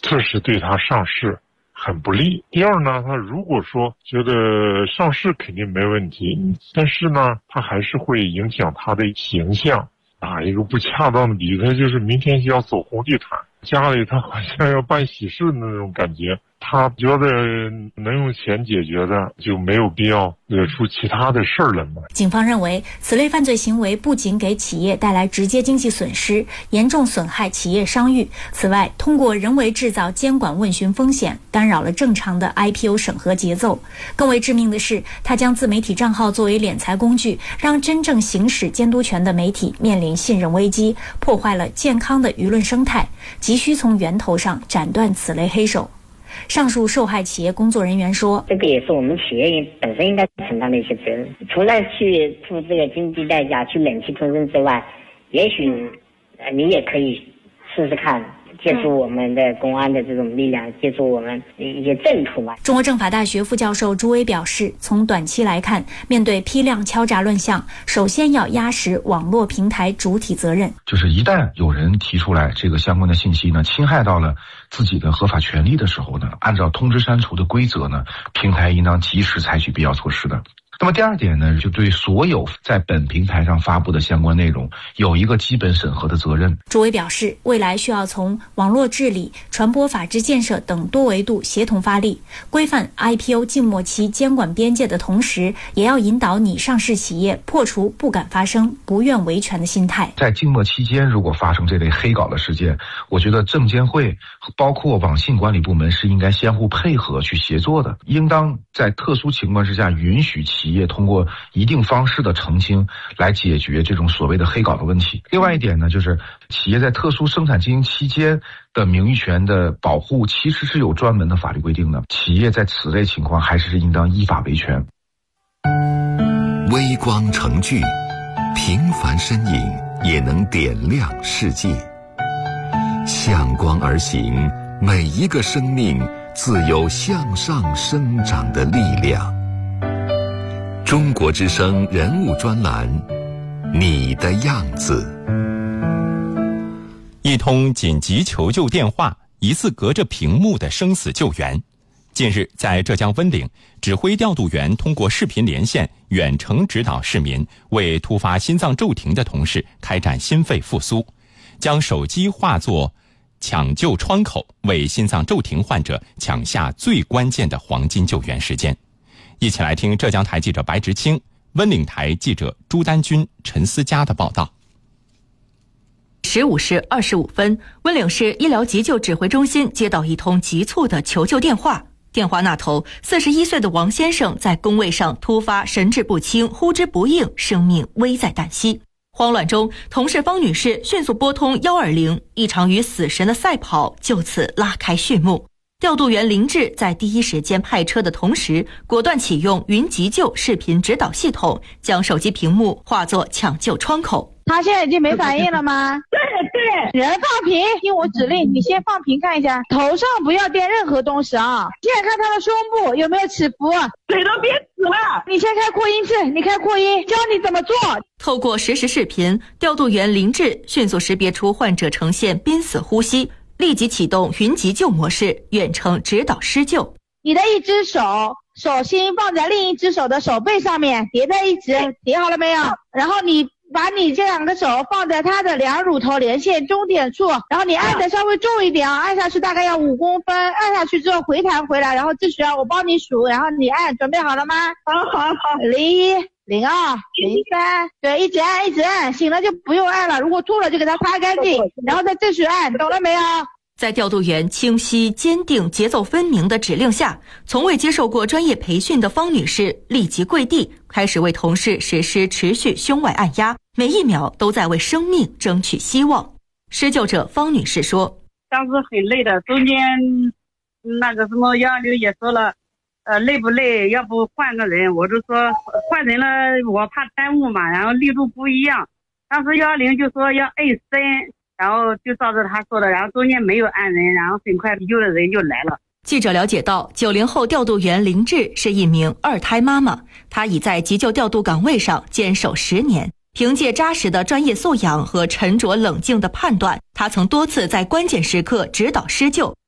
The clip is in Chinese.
这是对他上市很不利。第二呢，他如果说觉得上市肯定没问题，但是呢，他还是会影响他的形象。打一个不恰当的比喻，他就是明天就要走红地毯，家里他好像要办喜事的那种感觉。他觉得能用钱解决的，就没有必要惹出其他的事儿来嘛。 警方认为，此类犯罪行为不仅给企业带来直接经济损失，严重损害企业商誉。此外，通过人为制造监管问询风险，干扰了正常的 IPO 审核节奏。更为致命的是，他将自媒体账号作为敛财工具，让真正行使监督权的媒体面临信任危机，破坏了健康的舆论生态。急需从源头上斩断此类黑手。上述受害企业工作人员说， 这个也是我们企业本身应该承担的一些责任，除了去付这个经济代价去忍气吞声之外，也许你也可以试试看，借助我们的公安的这种力量，借助我们一些政途吧。 中国政法大学副教授朱威表示，从短期来看，面对批量敲诈乱象，首先要压实网络平台主体责任。 就是一旦有人提出来这个相关的信息呢，侵害到了自己的合法权利的时候呢，按照通知删除的规则呢，平台应当及时采取必要措施的。那么第二点呢，就对所有在本平台上发布的相关内容有一个基本审核的责任。 朱威表示，未来需要从网络治理、传播法治建设等多维度协同发力，规范 IPO 静默期监管边界的同时，也要引导拟上市企业破除不敢发声、不愿维权的心态。 在静默期间，如果发生这类黑稿的事件，我觉得证监会包括网信管理部门是应该相互配合去协作的，应当在特殊情况之下允许企业通过一定方式的澄清来解决这种所谓的黑稿的问题。另外一点呢，就是企业在特殊生产经营期间的名誉权的保护其实是有专门的法律规定的，企业在此类情况还是应当依法维权。 微光成炬，平凡身影也能点亮世界。向光而行，每一个生命自有向上生长的力量。中国之声人物专栏，你的样子。 一通紧急求救电话，疑似隔着屏幕的生死救援。近日，在浙江温岭，指挥调度员通过视频连线远程指导市民为突发心脏骤停的同事开展心肺复苏，将手机化作抢救窗口，为心脏骤停患者抢下最关键的黄金救援时间。一起来听浙江台记者白直清、温岭台记者朱丹军、陈思佳的报道。 15时25分，温岭市医疗急救指挥中心接到一通急促的求救电话。电话那头，41岁的王先生在工位上突发神志不清、呼之不应，生命危在旦夕。慌乱中，同事方女士迅速拨通120，一场与死神的赛跑就此拉开序幕。调度员林志在第一时间派车的同时，果断启用云急救视频指导系统，将手机屏幕化作抢救窗口。 他现在已经没反应了吗？对，人放平，听我指令，你先放平看一下，头上不要垫任何东西啊。现在看他的胸部有没有起伏， 嘴都憋死了。 你先开扩音器，你开扩音，教你怎么做。 透过实时视频，调度员林志迅速识别出患者呈现濒死呼吸，立即启动云急救模式，远程指导施救。 你的一只手心放在另一只手的手背上面，叠在一起，叠好了没有？然后你把你这两个手放在他的两乳头连线中点处，然后你按的稍微重一点啊，按下去大概要5公分，按下去之后回弹回来，然后继续我帮你数，然后你按，准备好了吗？ 好。 01、02、03，对，一直按，醒了就不用按了，如果吐了就给它擦干净，然后再继续按，懂了没有？ 在调度员清晰、坚定、节奏分明的指令下，从未接受过专业培训的方女士立即跪地，开始为同事实施持续胸外按压，每一秒都在为生命争取希望。施救者方女士说：“ 当时很累的，中间那个什么120也说了，累不累？要不换个人？我就说换人了，我怕耽误嘛，然后力度不一样。当时120就说要按深。”然后就照着他说的，然后中间没有按人，然后很快急救的人就来了。 记者了解到，90后调度员林志是一名2胎妈妈，她已在急救调度岗位上坚守10年。凭借扎实的专业素养和沉着冷静的判断，她曾多次在关键时刻指导施救，